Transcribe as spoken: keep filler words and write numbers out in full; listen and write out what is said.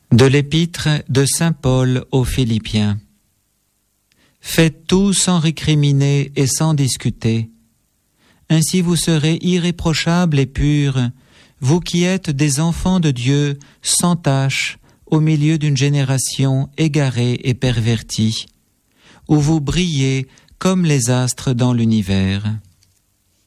De l'épître de saint Paul aux Philippiens. Faites tout sans récriminer et sans discuter. Ainsi vous serez irréprochables et purs, vous qui êtes des enfants de Dieu sans tache, au milieu d'une génération égarée et pervertie, où vous brillez comme les astres dans l'univers.